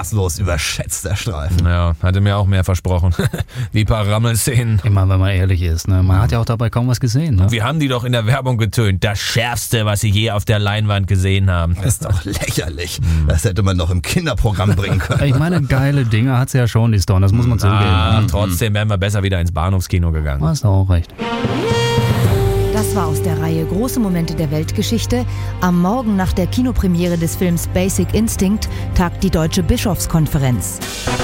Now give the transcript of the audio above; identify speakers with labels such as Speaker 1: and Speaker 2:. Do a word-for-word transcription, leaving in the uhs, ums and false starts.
Speaker 1: maßlos überschätzter Streifen.
Speaker 2: Ja, hatte mir auch mehr versprochen. Die paar Rammelszenen.
Speaker 3: Immer wenn man ehrlich ist, ne? Man hat ja auch dabei kaum was gesehen. Ne?
Speaker 2: Wir haben die doch in der Werbung getönt. Das Schärfste, was sie je auf der Leinwand gesehen haben.
Speaker 1: Das ist doch lächerlich. Das hätte man doch im Kinderprogramm bringen können.
Speaker 3: Ich meine, geile Dinge hat sie ja schon, die Stone, das muss man zugeben.
Speaker 2: Ah,
Speaker 3: Mhm.
Speaker 2: trotzdem wären wir besser wieder ins Bahnhofskino gegangen.
Speaker 3: Hast du auch recht.
Speaker 4: Das war aus der Reihe Große Momente der Weltgeschichte. Am Morgen nach der Kinopremiere des Films Basic Instinct tagt die Deutsche Bischofskonferenz.